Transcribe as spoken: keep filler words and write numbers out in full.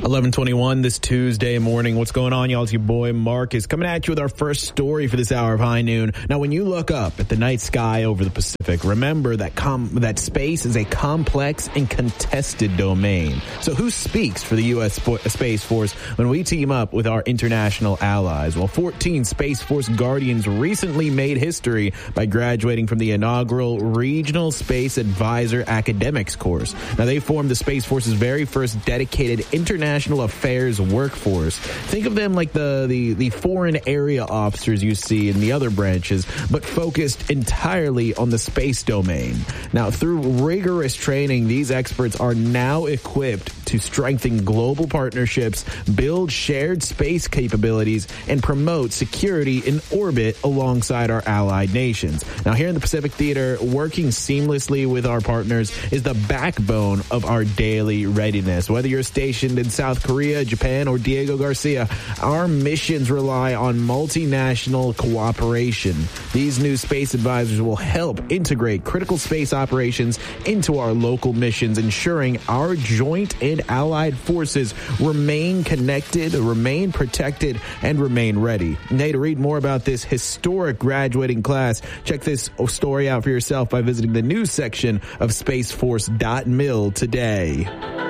eleven twenty-one this Tuesday morning. What's going on, y'all? It's your boy Marcus coming at you with our first story for this hour of High Noon. Now, when you look up at the night sky over the Pacific, remember that com- that space is a complex and contested domain. So who speaks for the U S. Sp- Space Force when we team up with our international allies? Well, fourteen Space Force Guardians recently made history by graduating from the inaugural Regional Space Advisor Academics course. Now, they formed the Space Force's very first dedicated international affairs workforce. Think of them like the, the, the foreign area officers you see in the other branches, but focused entirely on the space domain. Now, through rigorous training, these experts are now equipped to strengthen global partnerships, build shared space capabilities, and promote security in orbit alongside our allied nations. Now, here in the Pacific Theater, working seamlessly with our partners is the backbone of our daily readiness. Whether you're stationed in South Korea, Japan, or Diego Garcia, our missions rely on multinational cooperation. These new space advisors will help integrate critical space operations into our local missions, ensuring our joint and allied forces remain connected, remain protected, and remain ready. Now, to read more about this historic graduating class, check this story out for yourself by visiting the news section of space force dot mil today.